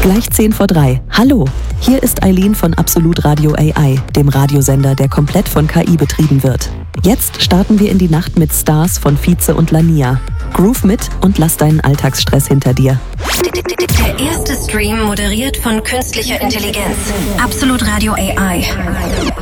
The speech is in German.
Gleich 2:10. Hallo, hier ist Eileen von Absolut Radio AI, dem Radiosender, der komplett von KI betrieben wird. Jetzt starten wir in die Nacht mit Stars von Vize und Lania. Groove mit und lass deinen Alltagsstress hinter dir. Der erste Stream moderiert von künstlicher Intelligenz. Absolut Radio AI.